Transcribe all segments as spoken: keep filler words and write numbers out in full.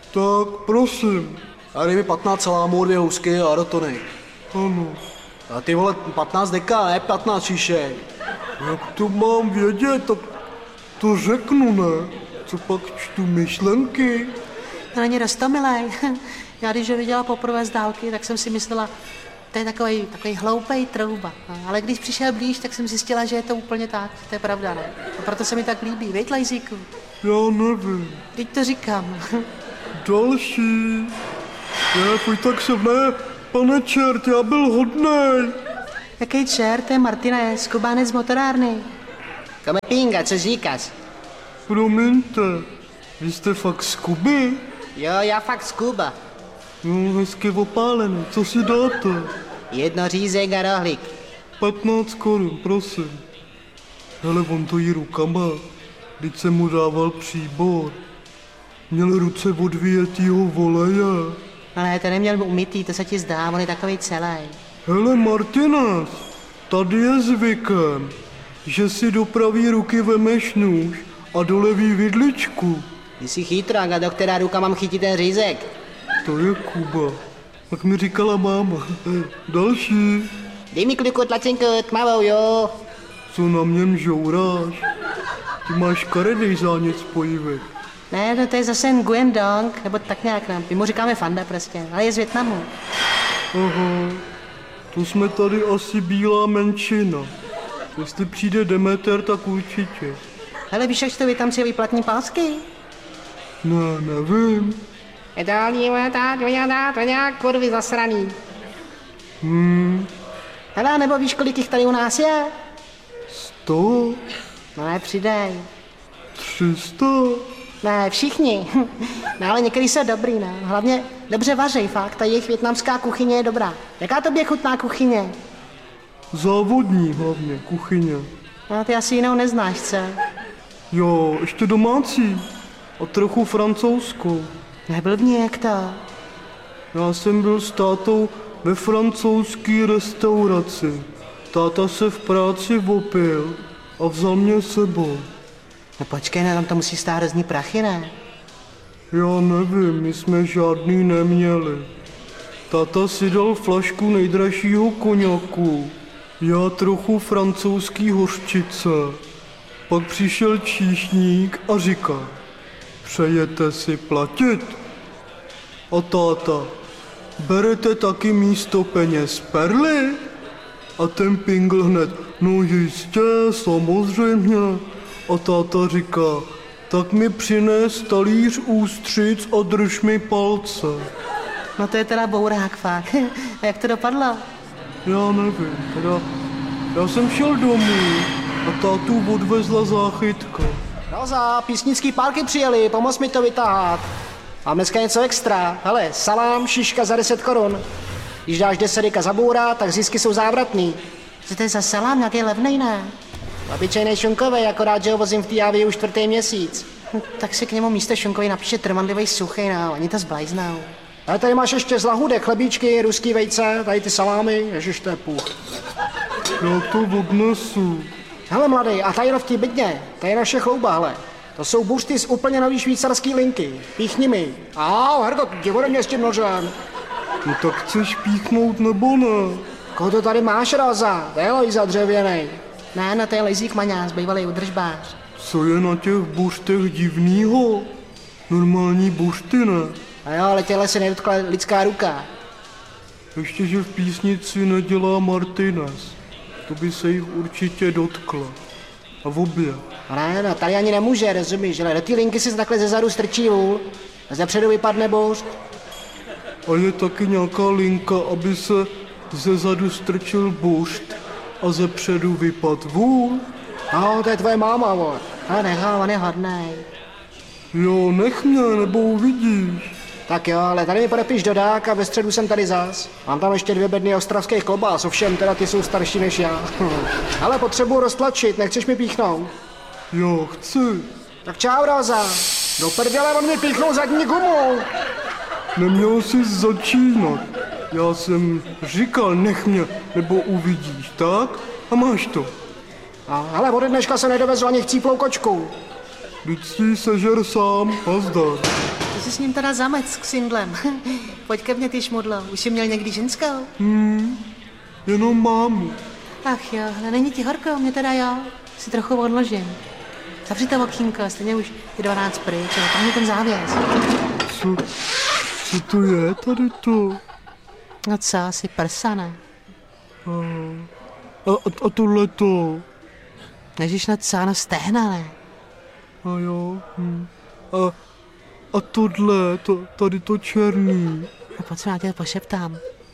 Tak, prosím. A dej mi patnáct salámů, dvě housky a rotony. Ano. A ty vole, patnáct deka, ne patnáct šišek. Jak to mám vědět, tak to řeknu, ne? Co pak čtu myšlenky? To není roztomilej. Já když ho viděla poprvé z dálky, tak jsem si myslela, to je takový, takový hloupej trouba. Ale když přišel blíž, tak jsem zjistila, že je to úplně tak. To je pravda, ne? A proto se mi tak líbí. Víš, Lejzíku? Já nevím. Teď to říkám. Další. Ne, pojď tak se ne, pane čert, já byl hodnej. Jaký čert, to je Martinez, Kubánec z motorárny. Come pinga, co říkáš? Promiňte, vy jste fakt z Kuby? Jo, já fakt z Kuba. No, hezky opálený, co si dáte? Jedno řízek a rohlík. patnáct korun, prosím. Hele, on to jí rukama, když jsem mu dával příbor. Měl ruce od vyjetýho voleje. Ale to neměl umytý, to se ti zdá, on je takový celý. Hele, Martinez, tady je zvykem, že si do pravý ruky vemeš nůž a do levý vidličku. Ty jsi chytrák a do která ruka mám chytit ten řízek? To je Kuba. Tak mi říkala máma. Další. Dej mi kliku tlačenku, tmavou, jo. Co na mě mžouráš? Ty máš karedej zánět spojivek. Ne, no to je zase Nguyen Dong, nebo tak nějak nám. My mu říkáme Fanda prostě, ale je z Vietnamu. Aha, to jsme tady asi bílá menšina. Jestli přijde Demeter, tak určitě. Hele, víš, jak to Vietnamci výplatní pásky? Ne, nevím. Edální, to je to nějak kurvy zasraný. Hmm, Hele, nebo víš, kolik jich tady u nás je? sto, No ne, přidej. tři sta. Ne, všichni. No ale některý jsou dobrý, ne? Hlavně dobře vařej, fakt, ta jejich vietnamská kuchyně je dobrá. Jaká tobě chutná kuchyně? Závodní hlavně, kuchyně. No, ty asi jinou neznáš, co? Jo, ještě domácí. A trochu francouzskou. Neblbni, jak to? Já jsem byl s tátou ve francouzské restauraci. Táta se v práci opil a vzal mě sebou. No počkej, ne, tam to musí stát hrozný prachy, ne? Já nevím, my jsme žádný neměli. Táta si dal flašku nejdražšího koněku, já trochu francouzský hořčice. Pak přišel číšník a říká, přejete si platit? A táta, berete taky místo peněz perly? A ten pingl hned, no jistě, samozřejmě. A táta říká, tak mi přines talíř ústřic a drž mi palce. No to je teda bourák, fakt. A jak to dopadlo? Já nevím, teda já jsem šel domů a tátu odvezla záchytka. Roza, písnický párky přijeli, pomoz mi to vytáhat. Mám dneska něco extra. Hele, salám, šiška za deset korun. Když dáš deset deka za bůra, tak zisky jsou závratný. Co to je za salám, nějaký levnej, ne? Obyčejnej šunkovej, akorát, že ho vozím v té Jávě už čtvrtý měsíc. Hm, tak si k němu místo šunkový napíše trvanlivej suchý, no, oni to zblajznou. Ale tady máš ještě z lahůdek chlebíčky, ruský vejce, tady ty salámy, ježiš, to je půl. Já to odnesu. Hele, mladý, a tady v té bydně, to je naše chlouba, hele. To jsou buřty z úplně nový švýcarský linky. Píchni mi. Au, Herko, jdi ode mě s tím nožem. No tak chceš píchnout nebo ne? Koho to tady máš, Roza? To je Lojza dřevěnej. Ne, no to je Lejzík Maňás, bývalý udržbář. Co je na těch buřtech divnýho? Normální buřty, ne? A jo, ale těhle si nedotkla lidská ruka. Ještě, že v písnici nedělá Martinez. To by se jich určitě dotkla. A v obě. Ne, no, tady ani nemůže, rozumíš, ale do té linky si takhle zezadu strčí vůl a zepředu vypadne buřt. A je taky nějaká linka, aby se zezadu strčil buřt a zepředu vypad vůl? No, to je tvoje máma, vole. Ale nechal, on je hodnej. Jo, nech mě, nebo uvidíš. Tak jo, ale tady mi podepiš dodák a ve středu jsem tady zas. Mám tam ještě dvě bedny ostravských klobás, ovšem teda ty jsou starší než já. Ale potřebuji roztlačit, nechceš mi píchnout? Jo, chci. Tak čau, Roza. Do prdele, on mi píchnou zadní gumu. Neměl jsi začínat. Já jsem říkal, nech mě, nebo uvidíš, tak? A máš to. A, ale ode dneška se nedovezl ani chcíplou kočku. Vždyť si sežer sám, nazdar. ty jsi s ním teda zamec s ksindlem. Pojď ke mně, ty šmudlo. Už jsi měl někdy ženskou? Hmm, jenom mámu. Ach jo, ale není ti horko, mě teda jo. Si trochu odložím. Zavři to okýnko, stejně už je dvanáct pryč, ale tam je ten závěs. Co, co to je tady to? No co, asi prsa, ne? A, a, a tohleto? Ježiš, na co, na stehna, ne? A jo, hm. A, a tohle, to, tady to černý. No pojď se, já tě pošeptám.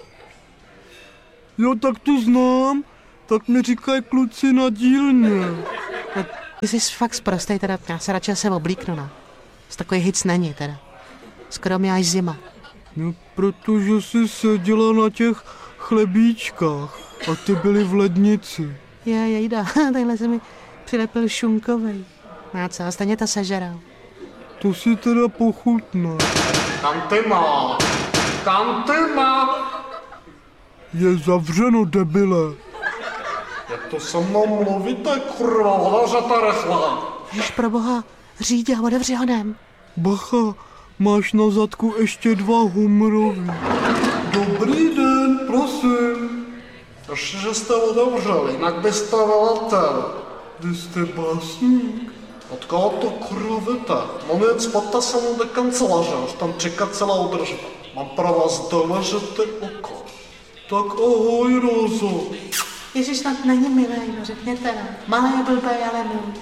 Jo, tak to znám. Tak mi říkají kluci na dílně. No, ty jsi fakt sprostej, teda já se radši se oblíknu, no. Z takový hic není, teda. Skoro mi až zima. No, protože jsi seděla na těch chlebíčkách a ty byly v lednici. Je, jejda, tadyhle se mi přilepil šunkovej. No co, stejně to sežeral. To si teda pochutná. Kam ty má? Kam ty má? Je zavřeno, debile. Jak to se mnou mluvíte, kurva, hodařata rychle. Jež pro boha, řídě a otevři honem. Bacha, máš na zadku ještě dva humrový. Dobrý den, prosím. Ještě, že jste otevřeli, jinak byste veletel. Vy jste básník? Od koho to kurva víte? Mám jet spata se mnou do kanceláře, až tam čeká celá udržba. Mám pro vás důležité oko. Tak ahoj, Rozo. Ježiš, snad není milej, no řekněte, no. Malé je blbej, ale můj.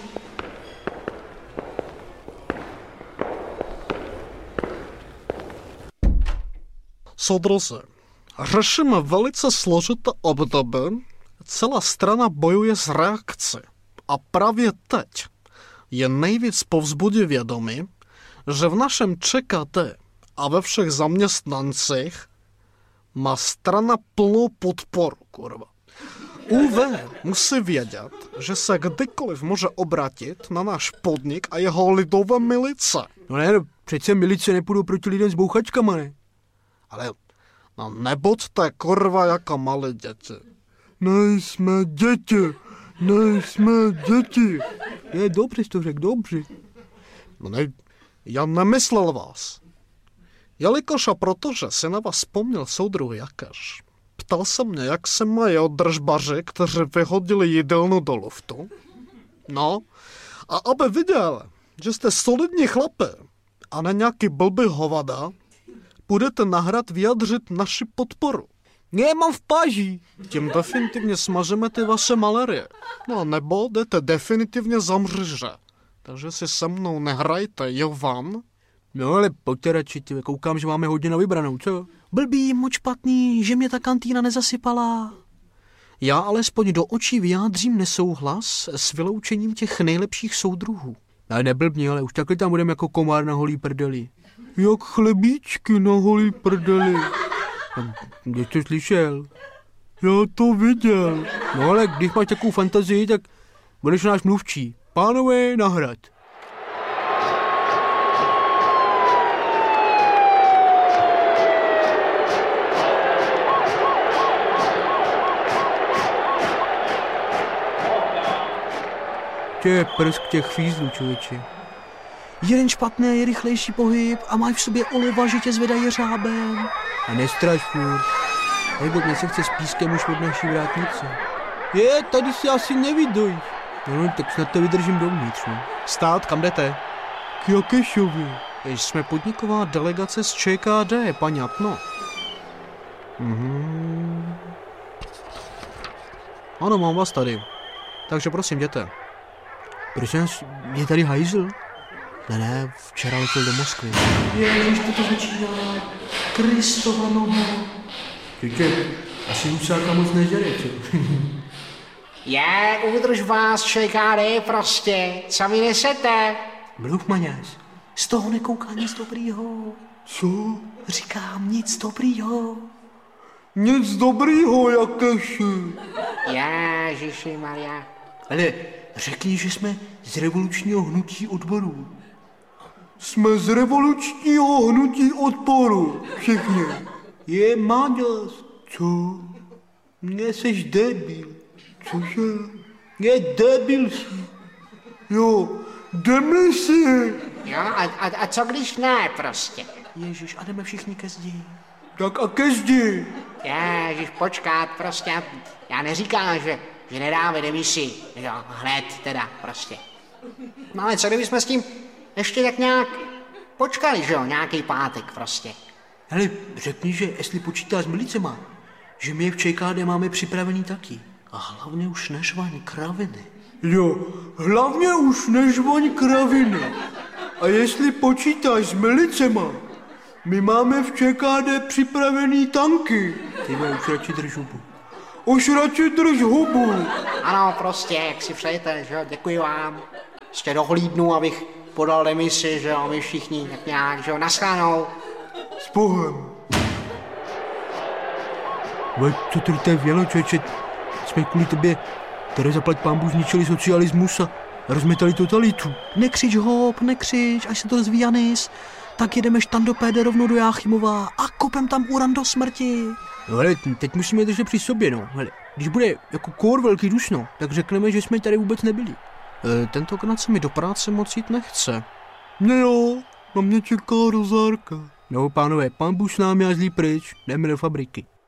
Soudruzi, řešíme velice složité období. Celá strana bojuje s reakcí. A právě teď je nejvíc povzbudivědomí, že v našem ČKD a ve všech zaměstnancích má strana plnou podporu, kurva. ú vé musí vědět, že se kdykoliv může obrátit na náš podnik a jeho lidové milice. No ne, no, přece milice nepůjdou proti lidem s bouchačkama, ne? Ale no nebuďte kurva jako malé děti. Nejsme děti, nejsme děti. Je, dobře jsi to řekl, dobře. No ne, já nemyslel vás. Jelikož a protože si na vás vzpomněl soudruh Jakáš, ptal se mě, jak se mají držbaři, kteří vyhodili jídelnu do luftu. No, a aby viděl, že jste solidní chlapi a ne nějaký blbý hovada, budete na hrad vyjadřit naši podporu. Ne, mám v páži. Tím definitivně smažeme ty vaše malerie. No nebo jdete definitivně za mříže. Takže si se mnou nehrajte, jo van? No ale pojďte radši, tě, koukám, že máme hodně na vybranou, co? Blbý, moc špatný, že mě ta kantýna nezasypala. Já alespoň do očí vyjádřím nesouhlas s vyloučením těch nejlepších soudruhů. Ale neblbni, ale už takhle tam budeme jako komár na holý prdeli. Jak chlebíčky na holý prdeli. Když to slyšel? Já to viděl. No ale když máš takovou fantazii, tak budeš náš mluvčí. Pánové, na hrad. To je prsk těch fízlů, člověče. Jeden špatný je rychlejší pohyb a máš v sobě olova, že tě zvedají řábem. A nestraš furt. Nebo mě se chce s pískem už od naší vrátnice. Je, tady si asi nevydojíš. No, no, tak snad to vydržím dovnitř, no. Stát, kam jdete? K Jakešovi. Jež jsme podniková delegace z ČKD, paňatno. Mhm. Ano, mám vás tady. Takže prosím, jděte. Prosím vás, je tady hajzl? Ne, ne, včera letěl do Moskvy. Ježiš, to to začíná. Kristova noha. Tyče, asi Husáka moc nežere, co? Je, udrž vás, ČKD prostě. Co mi nesete? Mluv, maňáš. Z toho nekouká nic dobrýho. Co? Říkám, nic dobrýho. Nic dobrýho, Jakeši. Ježiši Maria. Ale řekli, že jsme z revolučního hnutí odboru. Jsme z revolučního hnutí odporu, všichni. Je, Máďas. Co? Ne, seš debil. Cože? Je, debil si. Jo, jdeme si. Jo, a, a, a co když ne prostě? Ježiš, a jdeme všichni ke zdi. Tak a ke zdi. Ježiš, počkat, prostě, já neříkám, že, že nedáme demisi, jo, hned teda, prostě. No ale co kdybychom s tím ještě tak nějak počkali, že jo, nějaký pátek prostě. Hele, řekni, že jestli počítá s milicema, že my je v ČKD máme připravený taky. A hlavně už nežvaň kraviny. Jo, hlavně už nežvoň kraviny. A jestli počítáš s milicema, my máme v ČKD připravený tanky. Ty vole, už radši drž hubu. Už radši drž hubu. Ano, prostě, jak si přejete, že jo, děkuji vám. Ještě dohlídnu, abych podal demisi, že jo, my všichni, tak nějak, že jo, naschledanou. S Bohem. Vole, co tady to je vělo, člověče? Jsme kvůli tobě, které zaplať pánbu zničili socialismus a rozmetali totalitu. Nekřič hop, nekřič, až se to rozví Janis. Tak jedeme štandopéde rovnou do Jáchymova a kopem tam uran do smrti. No hele, teď musíme držet při sobě, no. Hele, když bude jako kór velký dusno, tak řekneme, že jsme tady vůbec nebyli. E, tentokrát se mi do práce moc jít nechce. Ne jo, na mě čeká rozárka. No, pánové, pán Bůh s námi a zlý pryč, jdeme do fabriky.